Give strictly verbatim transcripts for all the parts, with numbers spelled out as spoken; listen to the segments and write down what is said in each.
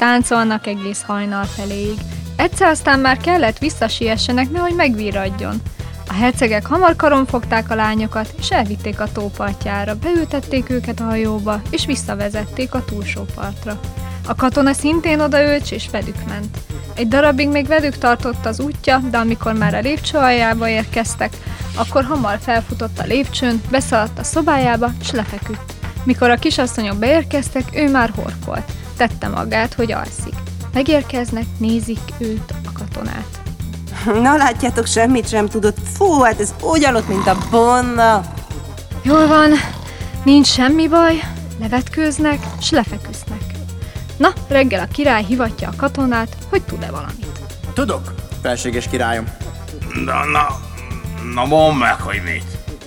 táncolnak egész hajnal feléig. Egyszer aztán már kellett visszasiessenek, nehogy megvirradjon. A hercegek hamar karon fogták a lányokat, és elvitték a tópartjára, beültették őket a hajóba, és visszavezették a túlsó partra. A katona szintén odaült, és velük ment. Egy darabig még velük tartott az útja, de amikor már a lépcső aljába érkeztek, akkor hamar felfutott a lépcsőn, beszaladt a szobájába, és lefeküdt. Mikor a kisasszonyok beérkeztek, ő már horkolt. Tette magát, hogy alszik. Megérkeznek, nézik őt, a katonát. Na látjátok, semmit sem tudott. Fú, hát ez úgy aludt, mint a bonna. Jól van, nincs semmi baj, levetkőznek, s lefeküsznek. Na, reggel a király hivatja a katonát, hogy tud-e valamit. Tudok, felséges királyom. Na, na, na mondd meg, hogy mit.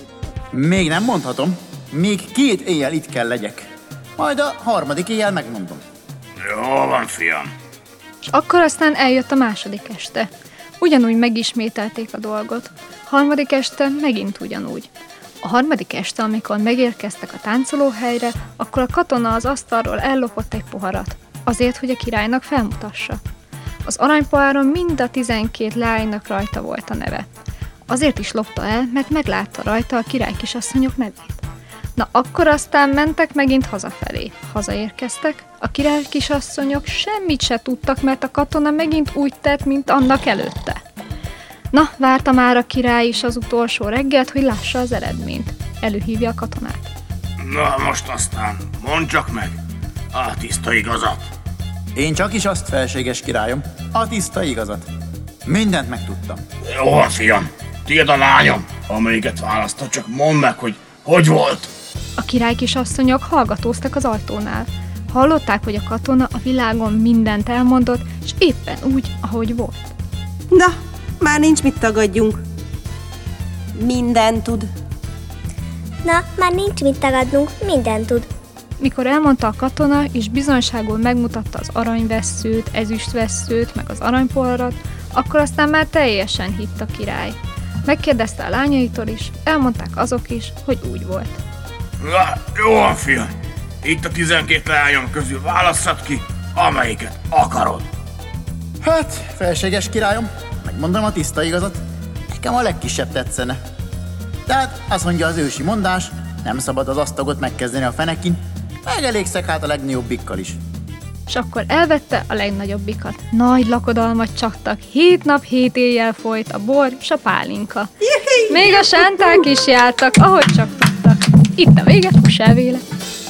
Még nem mondhatom. Még két éjjel itt kell legyek. Majd a harmadik éjjel megmondom. Jó van, fiam. És akkor aztán eljött a második este. Ugyanúgy megismételték a dolgot. Harmadik este megint ugyanúgy. A harmadik este, amikor megérkeztek a táncolóhelyre, akkor a katona az asztalról ellopott egy poharat, azért, hogy a királynak felmutassa. Az aranypoháron mind a tizenkét lánynak rajta volt a neve. Azért is lopta el, mert meglátta rajta a király kisasszonyok nevét. Na akkor aztán mentek megint hazafelé. Hazaérkeztek, a király kisasszonyok semmit se tudtak, mert a katona megint úgy tett, mint annak előtte. Na, várta már a király is az utolsó reggelt, hogy lássa az eredményt. Előhívja a katonát. Na most aztán, mondd csak meg a tiszta igazat. Én csak is azt, felséges királyom, a tiszta igazat. Mindent megtudtam. Jó van, fiam. Tiéd a lányom, amelyiket választod, csak mondd meg, hogy hogy volt. A király kisasszonyok hallgatóztak az ajtónál. Hallották, hogy a katona a világon mindent elmondott, és éppen úgy, ahogy volt. Na, már nincs mit tagadjunk. Minden tud. Na, már nincs mit tagadnunk, mindent tud. Mikor elmondta a katona, és bizonyságul megmutatta az aranyvesszőt, ezüstvesszőt, meg az aranypoharat, akkor aztán már teljesen hitt a király. Megkérdezte a lányaitól is, elmondták azok is, hogy úgy volt. Na, jó van, fiam. Itt a tizenkét lányom közül válasszad ki, amelyiket akarod. Hát, felséges királyom, megmondom a tiszta igazat, nekem a legkisebb tetszene. Tehát azt mondja az ősi mondás, nem szabad az asztagot megkezdeni a fenekin, megelégszek hát a legnagyobbikkal is. És akkor elvette a legnagyobbikat. Nagy lakodalmat csaptak, hét nap, hét éjjel folyt a bor és a pálinka. Még a sánták is jártak, ahogy csak tudtak. Itt a vége, fuss el véle.